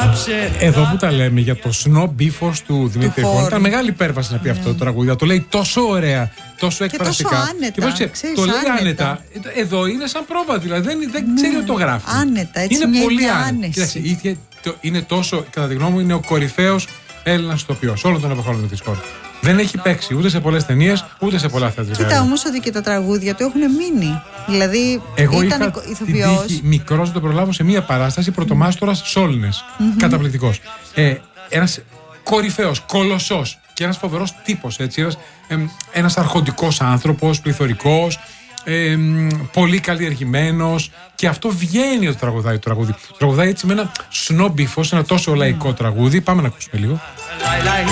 Εδώ που τα λέμε για το snob ύφος του Δημήτρη Χόρν, ήταν μεγάλη υπέρβαση να πει αυτό το τραγούδι. Το λέει τόσο ωραία, τόσο εκφραστικά. Και τόσο άνετα. Το λέει άνετα. Εδώ είναι σαν πρόβα, δηλαδή δεν ξέρει ότι το γράφει. Άνετα, έτσι. Είναι πολύ άνετα. Είναι τόσο, κατά τη γνώμη μου, είναι ο κορυφαίος Έλληνας ηθοποιός όλων των εποχών της χώρας. Δεν έχει παίξει ούτε σε πολλές ταινίες, ούτε σε πολλά θεατρικά. Κοίτα όμως ότι και τα τραγούδια του έχουν μείνει. Δηλαδή εγώ ήταν ηθοποιός. Μικρός να το προλάβω σε μία παράσταση, πρωτομάστορας Σόλνες. Καταπληκτικός. Ένας κορυφαίος, κολοσσός και ένας φοβερός τύπος. Ένας αρχοντικός άνθρωπος, πληθωρικός, πολύ καλλιεργημένος. Και αυτό βγαίνει ότι τραγουδάει το τραγούδι. Τραγουδάει έτσι με ένα σνόμπιφος, ένα τόσο λαϊκό τραγούδι. Πάμε να ακούσουμε λίγο.